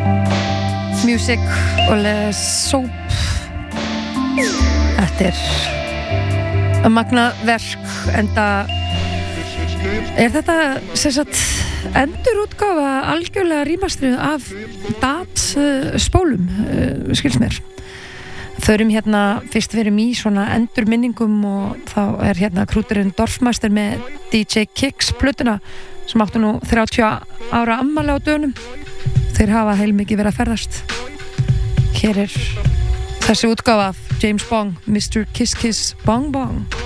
Music og Les Soap. Þetta magnað verk, enda þetta sem sagt endurútgáfa algjörlega remasteruð af DAT spólum, skils mér. Förum fyrst verum í svona endurminningum og þá hérna krúturinn Dorfmaster með DJ Kicks plötuna sem áttu nú 30 ára afmæli á dögunum. Þeir hafa heilmikið verið að ferðast. Hér þessi útgáfa af James Bong, Mr. Kiss Kiss Bong Bong.